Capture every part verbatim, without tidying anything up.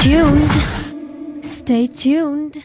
tuned. Stay tuned.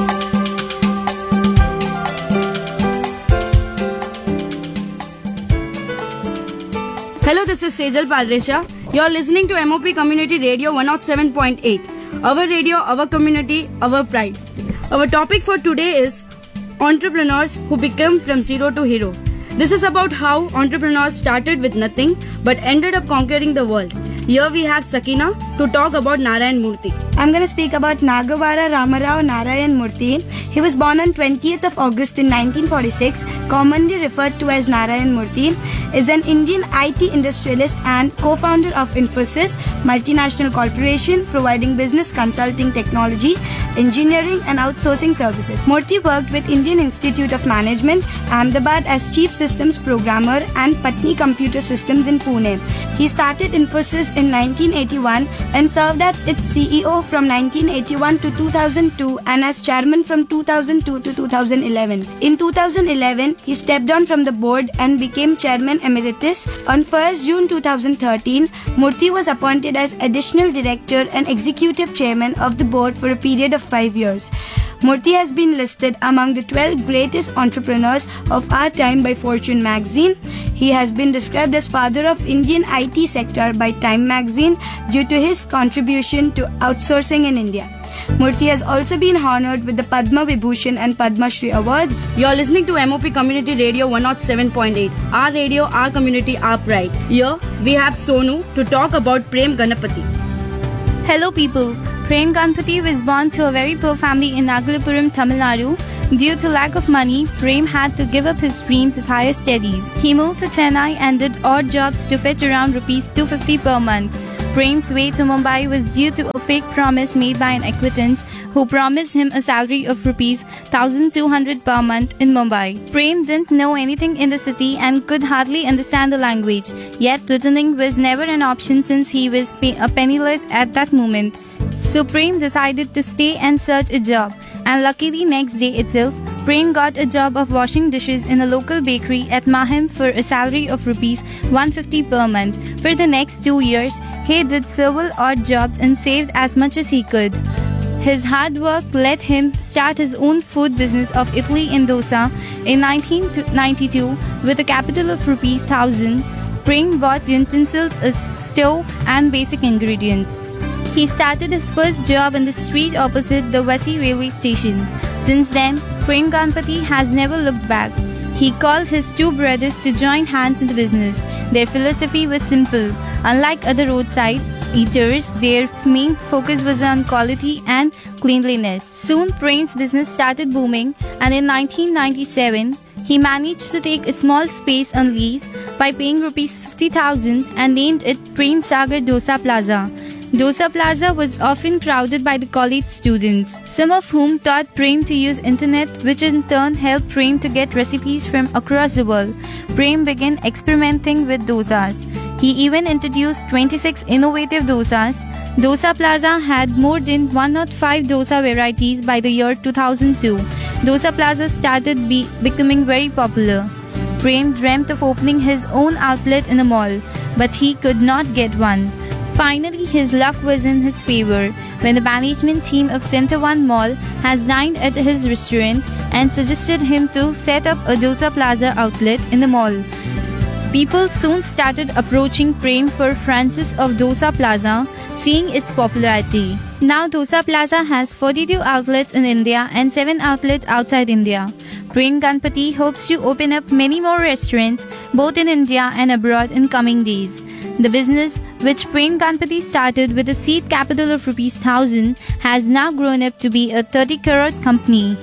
Hello, this is Sejal Padresha. You're listening to M O P Community Radio one oh seven point eight. Our radio, our community, our pride. Our topic for today is entrepreneurs who become from zero to hero. This is about how entrepreneurs started with nothing but ended up conquering the world. Here we have Sakina to talk about Narayan Murthy. I'm going to speak about Nagavara Ramarao Narayan Murthy. He was born on twentieth of August in nineteen forty-six, commonly referred to as Narayan Murthy, is an Indian I T industrialist and co-founder of Infosys, multinational corporation providing business consulting technology, engineering and outsourcing services. Murthy worked with Indian Institute of Management, Ahmedabad as Chief Systems Programmer and Patni Computer Systems in Pune. He started Infosys in nineteen eighty-one and served as its C E O from nineteen eighty-one to two thousand two and as chairman from two thousand two to two thousand eleven. In two thousand eleven, he stepped down from the board and became chairman emeritus. On first June two thousand thirteen, Murthy was appointed as additional director and executive chairman of the board for a period of five years. Murthy has been listed among the twelve greatest entrepreneurs of our time by Fortune magazine. He has been described as father of Indian I T sector by Time magazine due to his contribution to outsourcing in India. Murthy has also been honored with the Padma Vibhushan and Padma Shri awards. You're listening to M O P Community Radio one oh seven point eight. Our radio, our community, our pride. Here we have Sonu to talk about Prem Ganapati. Hello people. Prem Ganapati was born to a very poor family in Nagalapuram, Tamil Nadu. Due to lack of money, Prem had to give up his dreams of higher studies. He moved to Chennai and did odd jobs to fetch around rupees two hundred fifty per month. Prem's way to Mumbai was due to a fake promise made by an acquaintance who promised him a salary of rupees one thousand two hundred per month in Mumbai. Prem didn't know anything in the city and could hardly understand the language. Yet returning was never an option since he was a penniless at that moment. So Prem decided to stay and search a job. And luckily next day itself, Prem got a job of washing dishes in a local bakery at Mahim for a salary of rupees one hundred fifty per month. For the next two years, he did several odd jobs and saved as much as he could. His hard work let him start his own food business of Italy in dosa in nineteen ninety-two with a capital of rupees one thousand. Prem bought utensils, a stove and basic ingredients. He started his first job in the street opposite the Vasi railway station. Since then, Prem Ganapati has never looked back. He called his two brothers to join hands in the business. Their philosophy was simple. Unlike other roadside eaters, their main focus was on quality and cleanliness. Soon, Prem's business started booming, and in nineteen ninety-seven, he managed to take a small space on lease by paying rupees fifty thousand and named it Prem Sagar Dosa Plaza. Dosa Plaza was often crowded by the college students, some of whom taught Prem to use internet, which in turn helped Prem to get recipes from across the world. Prem began experimenting with dosas. He even introduced twenty-six innovative dosas. Dosa Plaza had more than one hundred five dosa varieties by the year two thousand two. Dosa Plaza started be- becoming very popular. Prem dreamt of opening his own outlet in a mall, but he could not get one. Finally, his luck was in his favor when the management team of Center One Mall has dined at his restaurant and suggested him to set up a Dosa Plaza outlet in the mall. People soon started approaching Prem for franchise of Dosa Plaza, seeing its popularity. Now Dosa Plaza has forty-two outlets in India and seven outlets outside India. Prem Ganapati hopes to open up many more restaurants both in India and abroad in coming days. The business, which Prem Ganapati started with a seed capital of rupees one thousand, has now grown up to be a thirty crore company.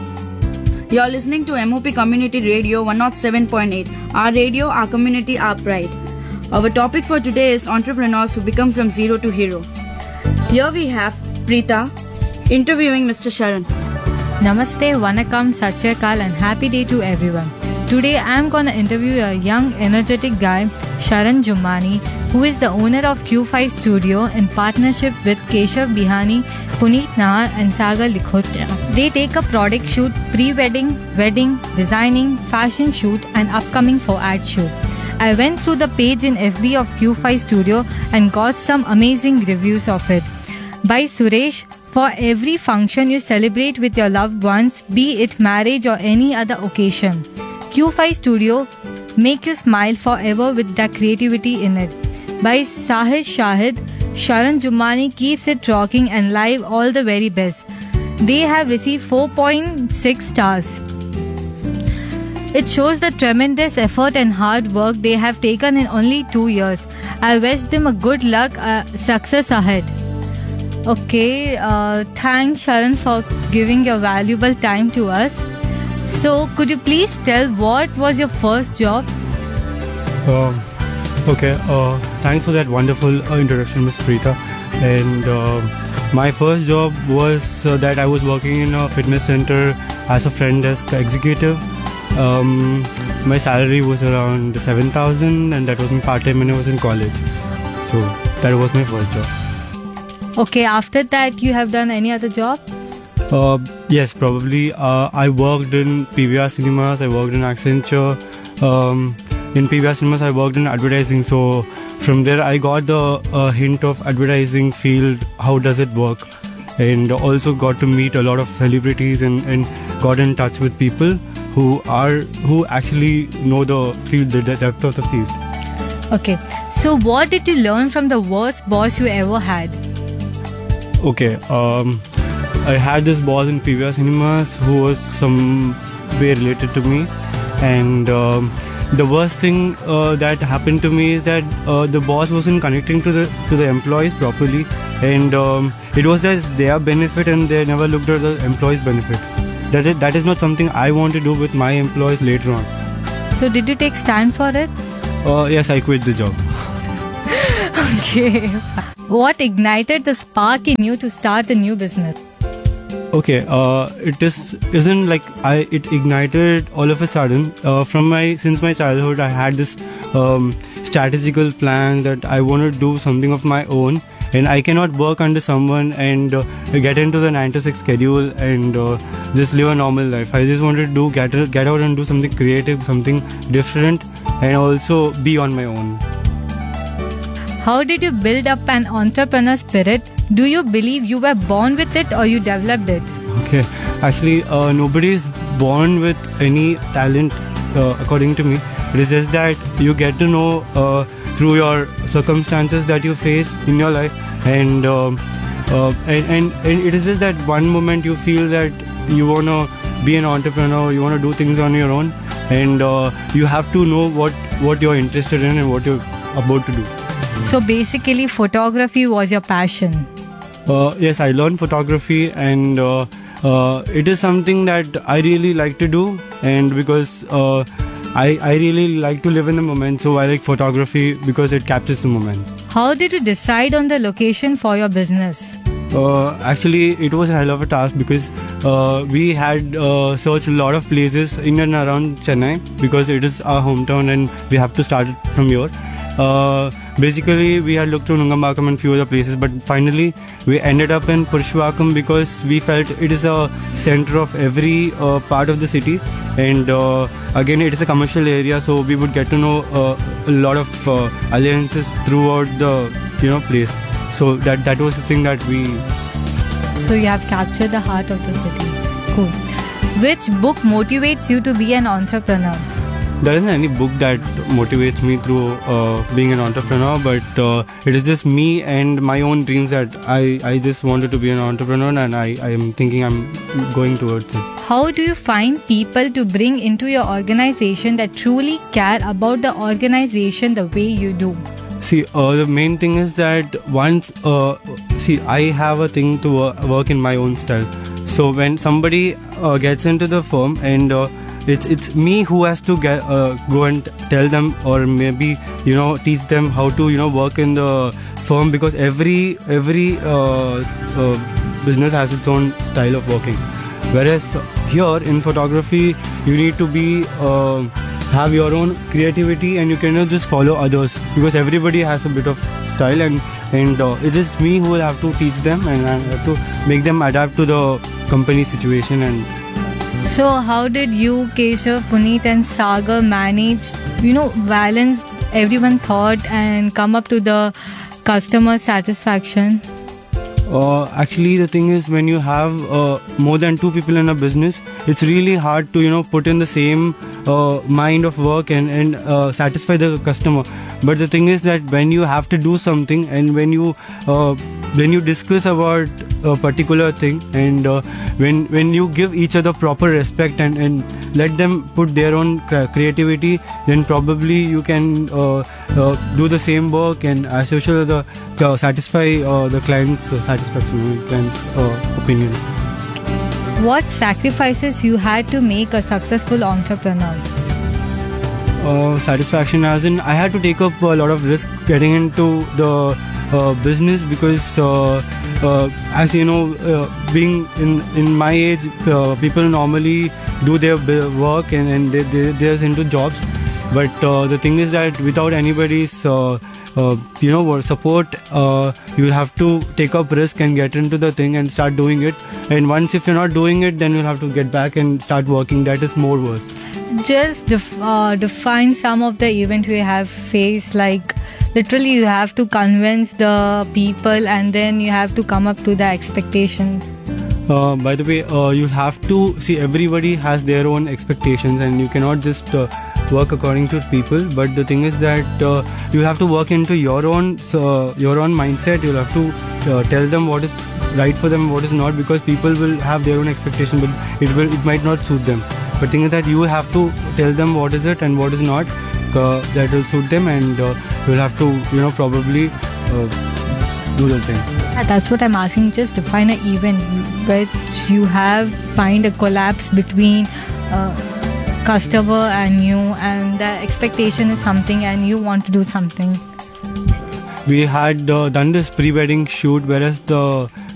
You're listening to M O P Community Radio one oh seven point eight. Our radio, our community, our pride. Our topic for today is entrepreneurs who become from zero to hero. Here we have Preeta interviewing Mister Sharan. Namaste, Vanakkam, Sat Shri Akal and happy day to everyone. Today I am gonna interview a young energetic guy, Sharan Jummani, who is the owner of Q five Studio in partnership with Keshav Bihani, Puneet Nahar and Sagar Likhotra. They take a product shoot, pre-wedding, wedding, designing, fashion shoot and upcoming for ad shoot. I went through the page in F B of Q five Studio and got some amazing reviews of it. By Suresh. For every function you celebrate with your loved ones, be it marriage or any other occasion, Q five Studio make you smile forever with the creativity in it. By Sahid Shahid, Sharan Jumani keeps it rocking and live all the very best. They have received four point six stars. It shows the tremendous effort and hard work they have taken in only two years. I wish them a good luck, uh, success ahead. Okay, uh, thanks Sharan for giving your valuable time to us. So, could you please tell what was your first job? Um, okay, uh, thanks for that wonderful uh, introduction, Miss Preeta. And uh, my first job was uh, that I was working in a fitness center as a front desk executive. Um, my salary was around seven thousand, and that was my part-time when I was in college. So that was my first job. Okay, after that you have done any other job? Uh, yes, probably. Uh, I worked in P V R Cinemas, I worked in Accenture. Um, in P V R Cinemas, I worked in advertising. So from there, I got the uh, hint of advertising field, how does it work? And also got to meet a lot of celebrities and, and got in touch with people who are who actually know the field, the depth of the field. Okay, so what did you learn from the worst boss you ever had? Okay, um, I had this boss in P V R Cinemas who was some way related to me, and um, the worst thing uh, that happened to me is that uh, the boss wasn't connecting to the to the employees properly, and um, it was just their benefit, and they never looked at the employees' benefit. That is, that is not something I want to do with my employees later on. So did you take stand for it? Uh, yes, I quit the job. Okay. What ignited the spark in you to start a new business? Okay, uh, it is isn't like I it ignited all of a sudden. Uh, from my since my childhood, I had this um, strategical plan that I want to do something of my own, and I cannot work under someone and uh, get into the nine to six schedule and uh, just live a normal life. I just wanted to do get get out and do something creative, something different, and also be on my own. How did you build up an entrepreneur spirit? Do you believe you were born with it or you developed it? Okay, actually, uh, nobody is born with any talent, uh, according to me. It is just that you get to know uh, through your circumstances that you face in your life, and, um, uh, and and and it is just that one moment you feel that you wanna be an entrepreneur, you wanna do things on your own, and uh, you have to know what what you're interested in and what you're about to do. So basically, photography was your passion. Uh, yes, I learned photography, and uh, uh, it is something that I really like to do. And because uh, I I really like to live in the moment, so I like photography because it captures the moment. How did you decide on the location for your business? Uh, actually, it was a hell of a task because uh, we had uh, searched a lot of places in and around Chennai because it is our hometown and we have to start it from here. Uh, basically, we had looked to Nungambakkam and few other places, but finally we ended up in Purushavakkam because we felt it is a center of every uh, part of the city, and uh, again it is a commercial area, so we would get to know uh, a lot of uh, alliances throughout the you know place. So that that was the thing that we. So you have captured the heart of the city. Cool. Which book motivates you to be an entrepreneur? There isn't any book that motivates me through uh, being an entrepreneur, but uh, it is just me and my own dreams that I, I just wanted to be an entrepreneur, and I, I am thinking I'm going towards it. How do you find people to bring into your organization that truly care about the organization the way you do? See, uh, the main thing is that once, uh, see, I have a thing to work, work in my own style. So when somebody uh, gets into the firm and uh, It's it's me who has to get uh, go and tell them, or maybe you know teach them how to you know work in the firm, because every every uh, uh, business has its own style of working. Whereas here in photography, you need to be uh, have your own creativity, and you cannot just follow others because everybody has a bit of style, and and uh, it is me who will have to teach them, and I have to make them adapt to the company situation. And so how did you, Keshav, Puneet and Sagar manage, you know, balance everyone thought and come up to the customer satisfaction? Uh, actually, the thing is, when you have uh, more than two people in a business, it's really hard to you know put in the same uh, mind of work and and uh, satisfy the customer. But the thing is that when you have to do something and when you uh, when you discuss about a particular thing and uh, when when you give each other proper respect and, and let them put their own cre- creativity, then probably you can uh, uh, do the same work and as usual the uh, satisfy uh, the client's uh, satisfaction, client's uh, opinion. What sacrifices you had to make a successful entrepreneur? Uh, satisfaction as in I had to take up a lot of risk getting into the uh, business because uh, uh, as you know uh, being in in my age uh, people normally do their b- work and, and they, they, they're into jobs, but uh, the thing is that without anybody's uh, uh, you know support uh, you will have to take up risk and get into the thing and start doing it, and once if you're not doing it then you'll have to get back and start working. That is more worse. Just def- uh, define some of the event we have faced, like literally you have to convince the people and then you have to come up to the expectations. Uh, by the way, uh, you have to see everybody has their own expectations and you cannot just uh, work according to people, but the thing is that uh, you have to work into your own uh, your own mindset. You'll have to uh, tell them what is right for them, what is not, because people will have their own expectations but it will it might not suit them. But thing is that you have to tell them what is it and what is not uh, that will suit them, and uh, you'll have to you know probably uh, do the thing. Yeah, that's what I'm asking. Just define an event which you have find a collapse between uh, customer and you, and the expectation is something and you want to do something. We had uh, done this pre-wedding shoot, whereas the